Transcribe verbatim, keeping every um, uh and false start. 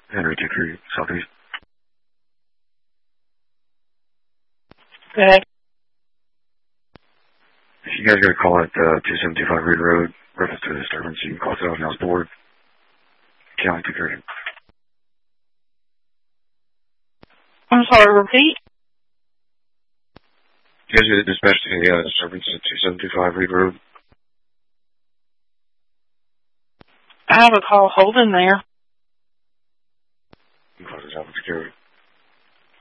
Henry two three, Southeast. Okay. If you guys got a call at uh, two seven two five Reed Road, reference to a disturbance, you can call seven house board, County two three. I'm sorry, repeat? You guys get dispatched to the uh, disturbance at two seven two five Reed Road? I have a call holding there. Call this out with security.